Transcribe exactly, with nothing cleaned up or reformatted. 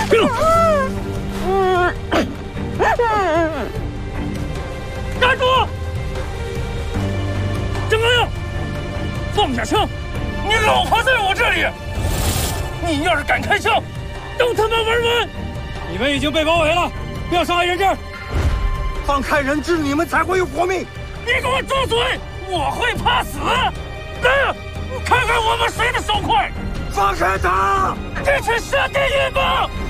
别动！站住！郑刚亮，放下枪！你老婆在我这里，你要是敢开枪，等他们玩完！你们已经被包围了，不要伤害人质。 放开人质，你们才会有活命。 你给我住嘴！我会怕死？来，看看我们谁的手快！ 放开他！ 这去下地狱吧！